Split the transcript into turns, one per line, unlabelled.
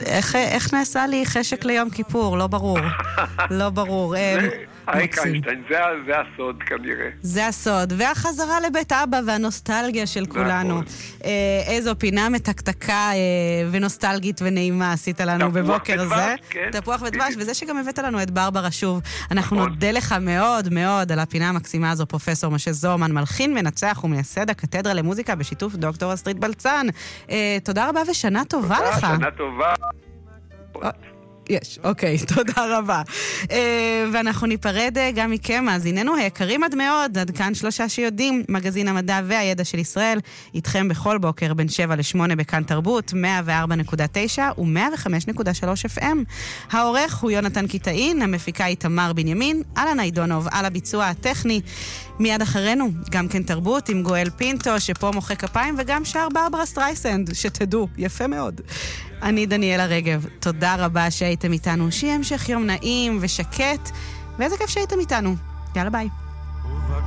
איך נעשה לי חשק ליום כיפור? לא ברור. לא ברור.
אריק איינשטיין, זה הסוד כנראה.
זה הסוד. והחזרה לבית אבא והנוסטלגיה של כולנו. איזו פינה מתקתקה ונוסטלגית ונעימה עשית לנו בבוקר זה. תפוח ודבש, וזה שגם הבאת לנו את ברברה שוב. אנחנו נודה לך מאוד מאוד על הפינה המקסימה הזו, פרופסור משה זוהרמן, מלחין, מנצח ומייסד הקתדרה למוזיקה בשיתוף דוקטור אסטרית בלצן. תודה רבה ושנה טובה לך.
שנה טובה.
יש, אוקיי, תודה רבה. ואנחנו ניפרד גם מכם, מאזיננו היקרים עד מאוד, עד כאן 3 שיודעים, מגזין המדע והידע של ישראל, איתכם בכל בוקר בין 7 ל-8 בכאן תרבות, 104.9 ו-105.3 FM. העורך הוא יונתן קיטאין, המפיקה היא תמר בנימין, אלנה עידונוב, על הביצוע הטכני. מיד אחרינו, גם כן תרבות עם גואל פינטו, שפה מוחא כפיים, וגם שר ברברה סטרייסנד, שתדעו, יפה מאוד. אני דניאלה רגב, תודה רבה שהייתם איתנו, שיהיה המשך יום נעים ושקט, ואיזה כיף שהייתם איתנו. יאללה ביי.